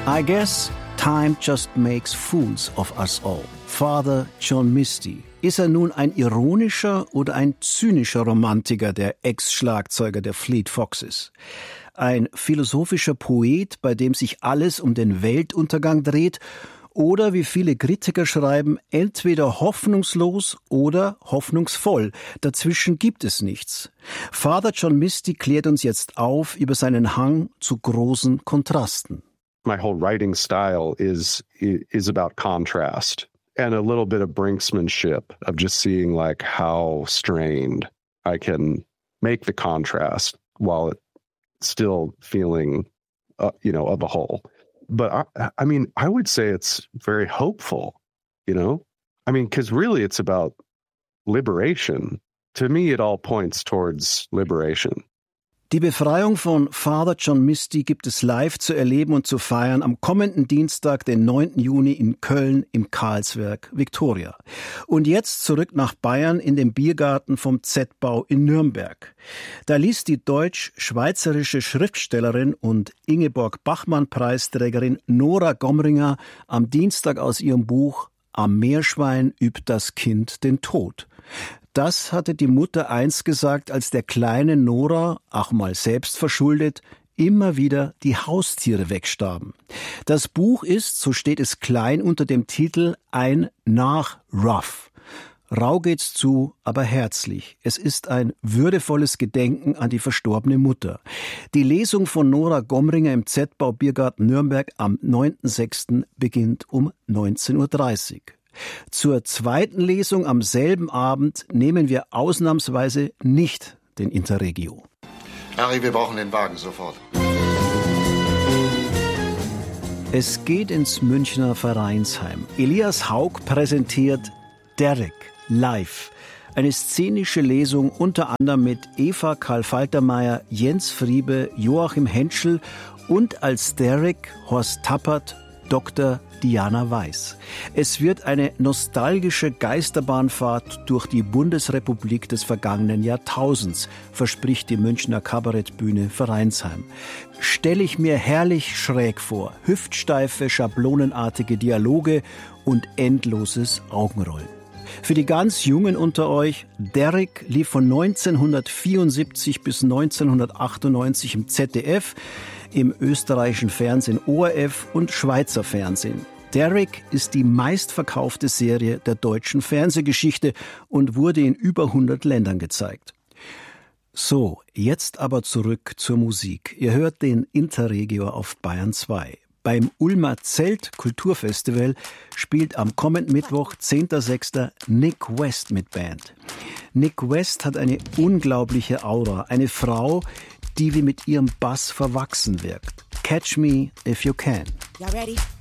I guess time just makes fools of us all. Father John Misty. Ist er nun ein ironischer oder ein zynischer Romantiker, der Ex-Schlagzeuger der Fleet Foxes? Ein philosophischer Poet, bei dem sich alles um den Weltuntergang dreht? Oder, wie viele Kritiker schreiben, entweder hoffnungslos oder hoffnungsvoll. Dazwischen gibt es nichts. Father John Misty klärt uns jetzt auf über seinen Hang zu großen Kontrasten. My whole writing style is about contrast and a little bit of brinksmanship of just seeing like how strained I can make the contrast while still feeling, of a whole. But I mean, I would say it's very hopeful, because really it's about liberation. To me, it all points towards liberation. Die Befreiung von Father John Misty gibt es live zu erleben und zu feiern am kommenden Dienstag, den 9. Juni in Köln im Karlswerk Victoria. Und jetzt zurück nach Bayern in den Biergarten vom Z-Bau in Nürnberg. Da liest die deutsch-schweizerische Schriftstellerin und Ingeborg-Bachmann-Preisträgerin Nora Gomringer am Dienstag aus ihrem Buch »Am Meerschwein übt das Kind den Tod«. Das hatte die Mutter einst gesagt, als der kleine Nora, auch mal selbst verschuldet, immer wieder die Haustiere wegstarben. Das Buch ist, so steht es klein unter dem Titel, ein Nach-Ruff. Rau geht's zu, aber herzlich. Es ist ein würdevolles Gedenken an die verstorbene Mutter. Die Lesung von Nora Gomringer im Z-Bau Biergarten Nürnberg am 9.6. beginnt um 19.30 Uhr. Zur zweiten Lesung am selben Abend nehmen wir ausnahmsweise nicht den Interregio. Harry, wir brauchen den Wagen sofort. Es geht ins Münchner Vereinsheim. Elias Haug präsentiert Derek live. Eine szenische Lesung unter anderem mit Eva Karl-Faltermeier, Jens Friebe, Joachim Henschel und als Derek Horst Tappert, Dr. Diana Weiß. Es wird eine nostalgische Geisterbahnfahrt durch die Bundesrepublik des vergangenen Jahrtausends, verspricht die Münchner Kabarettbühne Vereinsheim. Stelle ich mir herrlich schräg vor. Hüftsteife, schablonenartige Dialoge und endloses Augenrollen. Für die ganz Jungen unter euch, Derek lief von 1974 bis 1998 im ZDF, im österreichischen Fernsehen ORF und Schweizer Fernsehen. Derek ist die meistverkaufte Serie der deutschen Fernsehgeschichte und wurde in über 100 Ländern gezeigt. So, jetzt aber zurück zur Musik. Ihr hört den Interregio auf Bayern 2. Beim Ulmer Zelt Kulturfestival spielt am kommenden Mittwoch, 10.06. Nick West mit Band. Nick West hat eine unglaubliche Aura, eine Frau, die wie mit ihrem Bass verwachsen wirkt. Catch Me If You Can. Y'all ready?